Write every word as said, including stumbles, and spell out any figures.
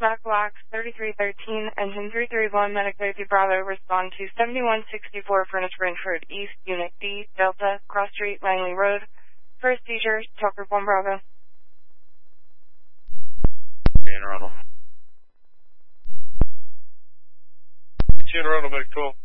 Mac Black, thirty-three thirteen, engine three three one, Medic thirty Bravo, respond to seventy-one sixty-four Furnace Brentford East, Unit D, Delta, Cross Street, Langley Road. First seizure, Talker one Bravo. General. General, Medic twelve.